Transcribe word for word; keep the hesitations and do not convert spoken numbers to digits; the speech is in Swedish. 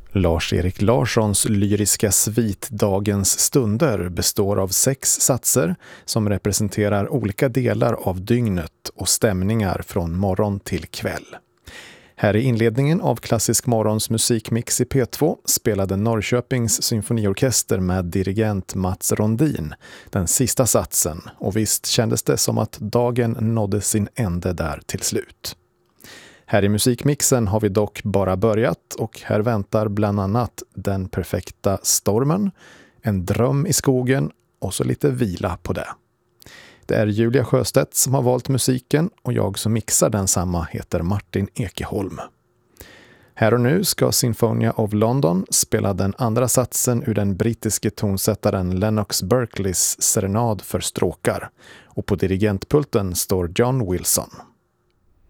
Lars-Erik Larssons lyriska svit Dagens stunder består av sex satser som representerar olika delar av dygnet och stämningar från morgon till kväll. Här i inledningen av Klassisk morgons musikmix i P två spelade Norrköpings symfoniorkester med dirigent Mats Rondin den sista satsen, och visst kändes det som att dagen nådde sin ände där till slut. Här i musikmixen har vi dock bara börjat, och här väntar bland annat Den perfekta stormen, En dröm i skogen och så lite vila på det. Det är Julia Sjöstedt som har valt musiken, och jag som mixar densamma heter Martin Ekeholm. Här och nu ska Sinfonia of London spela den andra satsen ur den brittiske tonsättaren Lennox Berkeleys serenad för stråkar, och på dirigentpulten står John Wilson.